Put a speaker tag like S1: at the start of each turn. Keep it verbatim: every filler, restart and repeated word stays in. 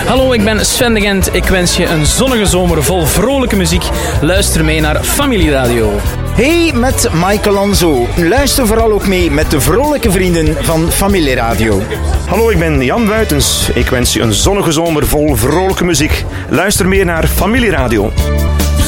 S1: Hallo, ik ben Sven de Gent. Ik wens je een zonnige zomer vol vrolijke muziek. Luister mee naar Familieradio.
S2: Hey, met Michael Anzo. Luister vooral ook mee met de vrolijke vrienden van Familieradio.
S3: Hallo, ik ben Jan Buitens. Ik wens je een zonnige zomer vol vrolijke muziek. Luister meer naar Familieradio.